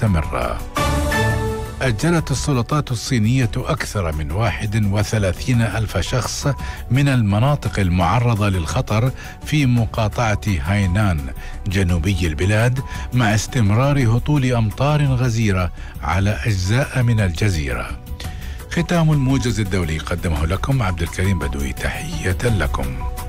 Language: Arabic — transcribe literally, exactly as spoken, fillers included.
مستمرة. أجلت السلطات الصينية أكثر من واحد وثلاثين ألف شخص من المناطق المعرضة للخطر في مقاطعة هاينان جنوبي البلاد، مع استمرار هطول أمطار غزيرة على أجزاء من الجزيرة. ختام الموجز الدولي قدمه لكم عبد الكريم بدوي، تحية لكم.